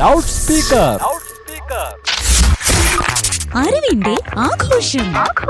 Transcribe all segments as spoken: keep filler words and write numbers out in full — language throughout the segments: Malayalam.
Loud speaker. അറിവിന്റെ ആഘോഷം.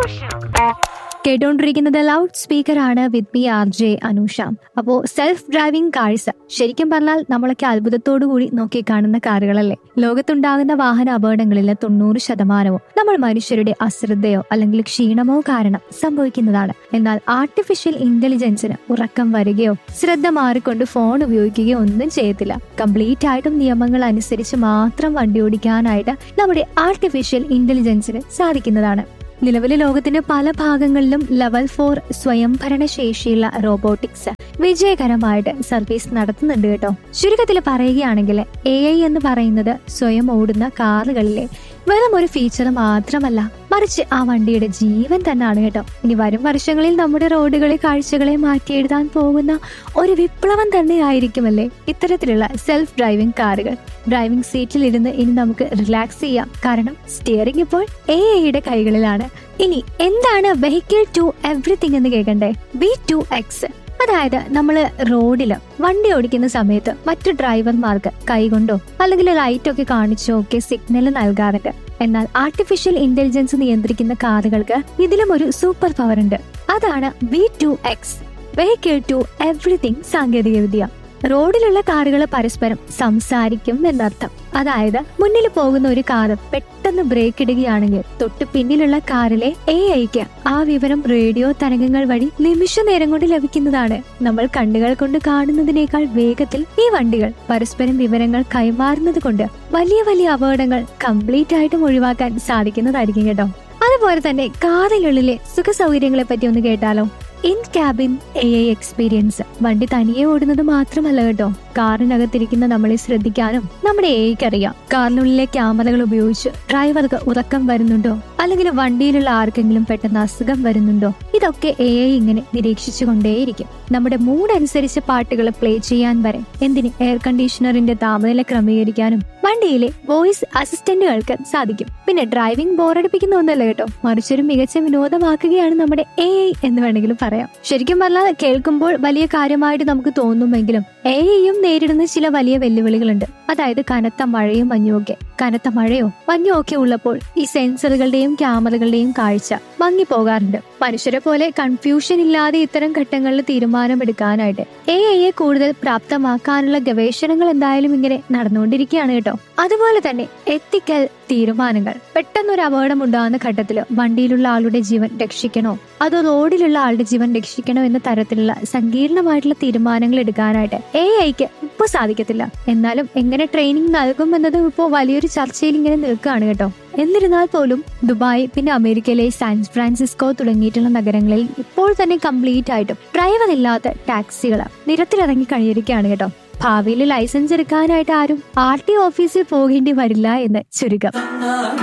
കേട്ടോണ്ടിരിക്കുന്നത് ലൗഡ് സ്പീക്കർ ആണ് with me R J Anusha. അപ്പോ സെൽഫ് ഡ്രൈവിംഗ് കാഴ്ച ശരിക്കും പറഞ്ഞാൽ നമ്മളൊക്കെ അത്ഭുതത്തോടു കൂടി നോക്കി കാണുന്ന കാറുകളല്ലേ. ലോകത്തുണ്ടാകുന്ന വാഹന അപകടങ്ങളിൽ തൊണ്ണൂറ് ശതമാനവും നമ്മൾ മനുഷ്യരുടെ അശ്രദ്ധയോ അല്ലെങ്കിൽ ക്ഷീണമോ കാരണം സംഭവിക്കുന്നതാണ്. എന്നാൽ ആർട്ടിഫിഷ്യൽ ഇന്റലിജൻസിന് ഉറക്കം വരികയോ ശ്രദ്ധ മാറിക്കൊണ്ട് ഫോൺ ഉപയോഗിക്കുകയോ ഒന്നും ചെയ്യത്തില്ല. കംപ്ലീറ്റ് ആയിട്ടും നിയമങ്ങൾ അനുസരിച്ച് മാത്രം വണ്ടി ഓടിക്കാനായിട്ട് നമ്മുടെ ആർട്ടിഫിഷ്യൽ ഇന്റലിജൻസിന് സാധിക്കുന്നതാണ്. നിലവിലെ ലോകത്തിന്റെ പല ഭാഗങ്ങളിലും ലെവൽ ഫോർ സ്വയംഭരണ ശേഷിയുള്ള റോബോട്ടിക്സ് വിജയകരമായിട്ട് സർവീസ് നടത്തുന്നുണ്ട് കേട്ടോ. ചുരുക്കത്തിൽ പറയുകയാണെങ്കിൽ എ ഐ എന്ന് പറയുന്നത് സ്വയം ഓടുന്ന കാറുകളിലെ വെറും ഒരു ഫീച്ചർ മാത്രമല്ല, മറിച്ച് ആ വണ്ടിയുടെ ജീവൻ തന്നെയാണ് കേട്ടോ. ഇനി വരും വർഷങ്ങളിൽ നമ്മുടെ റോഡുകളെ കാഴ്ചകളെ മാറ്റിയെഴുതാൻ പോകുന്ന ഒരു വിപ്ലവം തന്നെയായിരിക്കുമല്ലേ ഇത്തരത്തിലുള്ള സെൽഫ് ഡ്രൈവിംഗ് കാറുകൾ. ഡ്രൈവിംഗ് സീറ്റിൽ ഇരുന്ന് ഇനി നമുക്ക് റിലാക്സ് ചെയ്യാം, കാരണം സ്റ്റിയറിംഗ് ഇപ്പോൾ എ ഐയുടെ കൈകളിലാണ്. ഇനി എന്താണ് വെഹിക്കിൾ ടു എവറിത്തിങ് എന്ന് കേൾക്കണ്ടേ? B to X. അതായത് നമ്മള് റോഡില് വണ്ടി ഓടിക്കുന്ന സമയത്ത് മറ്റു ഡ്രൈവർമാർക്ക് കൈകൊണ്ടോ അല്ലെങ്കിൽ ലൈറ്റ് ഒക്കെ കാണിച്ചോ ഒക്കെ സിഗ്നൽ നൽകാറുണ്ട്. എന്നാൽ ആർട്ടിഫിഷ്യൽ ഇന്റലിജൻസ് നിയന്ത്രിക്കുന്ന കാറുകൾക്ക് ഇതിലും ഒരു സൂപ്പർ പവർ ഉണ്ട്. അതാണ് B to X, vehicle to everything സാങ്കേതിക വിദ്യ. റോഡിലുള്ള കാറുകൾ പരസ്പരം സംസാരിക്കും എന്നർത്ഥം. അതായത് മുന്നിൽ പോകുന്ന ഒരു കാറ് പെട്ടെന്ന് ബ്രേക്ക് ഇടുകയാണെങ്കിൽ തൊട്ട് പിന്നിലുള്ള കാറിലെ എ ഐക്ക് ആ വിവരം റേഡിയോ തരംഗങ്ങൾ വഴി നിമിഷ നേരം കൊണ്ട് ലഭിക്കുന്നതാണ്. നമ്മൾ കണ്ണുകൾ കൊണ്ട് കാണുന്നതിനേക്കാൾ വേഗത്തിൽ ഈ വണ്ടികൾ പരസ്പരം വിവരങ്ങൾ കൈമാറുന്നത് കൊണ്ട് വലിയ വലിയ അപകടങ്ങൾ കംപ്ലീറ്റ് ആയിട്ടും ഒഴിവാക്കാൻ സാധിക്കുന്നതായിരിക്കും കേട്ടോ. അതുപോലെ തന്നെ കാറിനുള്ളിലെ സുഖ സൗകര്യങ്ങളെ പറ്റി ഒന്ന് കേട്ടാലോ? In cabin A I experience. വണ്ടി തനിയെ ഓടുന്നത് മാത്രമല്ല കേട്ടോ, കാറിനകത്തിരിക്കുന്ന നമ്മളെ ശ്രദ്ധിക്കാനും നമ്മുടെ എ ഐക്ക് അറിയാം. കാറിനുള്ളിലെ ക്യാമറകൾ ഉപയോഗിച്ച് ഡ്രൈവർക്ക് ഉറക്കം വരുന്നുണ്ടോ അല്ലെങ്കിൽ വണ്ടിയിലുള്ള ആർക്കെങ്കിലും പെട്ടെന്ന് അസുഖം വരുന്നുണ്ടോ, ഇതൊക്കെ എ ഐ ഇങ്ങനെ നിരീക്ഷിച്ചു കൊണ്ടേയിരിക്കും. നമ്മുടെ മൂഡ് അനുസരിച്ച് പാട്ടുകൾ പ്ലേ ചെയ്യാൻ വരെ, എന്തിന് എയർ കണ്ടീഷണറിന്റെ താപനില ക്രമീകരിക്കാനും വണ്ടിയിലെ വോയിസ് അസിസ്റ്റന്റുകൾക്ക് സാധിക്കും. പിന്നെ ഡ്രൈവിംഗ് ബോറടിപ്പിക്കുന്ന ഒന്നല്ല കേട്ടോ, മറിച്ചൊരു മികച്ച വിനോദമാക്കുകയാണ് നമ്മുടെ എ ഐ എന്ന് വേണമെങ്കിലും പറയാം. ശരിക്കും പറഞ്ഞാൽ കേൾക്കുമ്പോൾ വലിയ കാര്യമായിട്ട് നമുക്ക് തോന്നുമെങ്കിലും എ ഐയും നേരിടുന്ന ചില വലിയ വെല്ലുവിളികളുണ്ട്. അതായത് കനത്ത മഴയും മഞ്ഞും ഒക്കെ. കനത്ത മഴയോ മഞ്ഞോ ഒക്കെ ഉള്ളപ്പോൾ ഈ സെൻസറുകളുടെയും ക്യാമറകളുടെയും കാഴ്ച മങ്ങി പോകാറുണ്ട്. മനുഷ്യരെ പോലെ കൺഫ്യൂഷൻ ഇല്ലാതെ ഇത്തരം ഘട്ടങ്ങളിൽ തീരുമാനമെടുക്കാനായിട്ട് എ ഐയെ കൂടുതൽ പ്രാപ്തമാക്കാനുള്ള ഗവേഷണങ്ങൾ എന്തായാലും ഇങ്ങനെ നടന്നുകൊണ്ടിരിക്കുകയാണ് കേട്ടോ. അതുപോലെ തന്നെ എത്തിക്കൽ തീരുമാനങ്ങൾ. പെട്ടെന്നൊരു അപകടം ഉണ്ടാകുന്ന ഘട്ടത്തിൽ വണ്ടിയിലുള്ള ആളുടെ ജീവൻ രക്ഷിക്കണോ അതോ റോഡിലുള്ള ആളുടെ ജീവൻ രക്ഷിക്കണോ എന്ന തരത്തിലുള്ള സങ്കീർണമായിട്ടുള്ള തീരുമാനങ്ങൾ എടുക്കാനായിട്ട് എ ഐക്ക് ഇപ്പോൾ സാധിക്കത്തില്ല. എന്നാലും എങ്ങനെ ട്രെയിനിങ് നൽകും എന്നതും ഇപ്പോൾ വലിയൊരു ചർച്ചയിൽ ഇങ്ങനെ നിൽക്കുകയാണ് കേട്ടോ. എന്നിരുന്നാൽ പോലും ദുബായ്, പിന്നെ അമേരിക്കയിലെ സാൻ ഫ്രാൻസിസ്കോ തുടങ്ങിയിട്ടുള്ള നഗരങ്ങളിൽ ഇപ്പോൾ തന്നെ കംപ്ലീറ്റ് ആയിട്ടും ഡ്രൈവർ ഇല്ലാത്ത ടാക്സികൾ നിരത്തിലിറങ്ങി കഴിഞ്ഞിരിക്കുകയാണ് കേട്ടോ. ഭാവിയിൽ ലൈസൻസ് എടുക്കാനായിട്ട് ആരും ആർ ടി ഓഫീസിൽ പോകേണ്ടി വരില്ല എന്ന് ചുരുക്കം.